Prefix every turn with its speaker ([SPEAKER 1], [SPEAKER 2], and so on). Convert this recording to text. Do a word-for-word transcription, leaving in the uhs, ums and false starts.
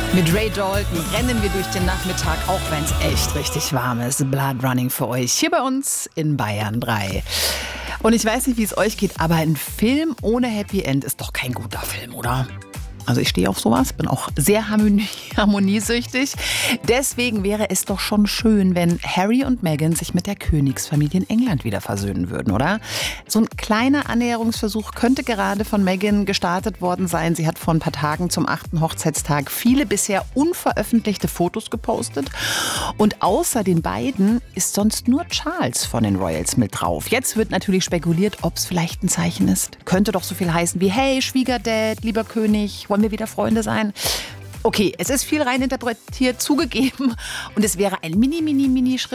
[SPEAKER 1] Mit Ray Dalton rennen wir durch den Nachmittag, auch wenn es echt richtig warm ist. Blood Running für euch hier bei uns in Bayern drei. Und ich weiß nicht, wie es euch geht, aber ein Film ohne Happy End ist doch kein guter Film, oder? Also ich stehe auf sowas, bin auch sehr harmonie- harmoniesüchtig. Deswegen wäre es doch schon schön, wenn Harry und Meghan sich mit der Königsfamilie in England wieder versöhnen würden, oder? So ein kleiner Annäherungsversuch könnte gerade von Meghan gestartet worden sein. Sie hat vor ein paar Tagen zum achten Hochzeitstag viele bisher unveröffentlichte Fotos gepostet. Und außer den beiden ist sonst nur Charles von den Royals mit drauf. Jetzt wird natürlich spekuliert, ob es vielleicht ein Zeichen ist. Könnte doch so viel heißen wie, hey, Schwiegerdad, lieber König, wollen wir wieder Freunde sein? Okay, es ist viel reininterpretiert, zugegeben. Und es wäre ein mini, mini, mini Schritt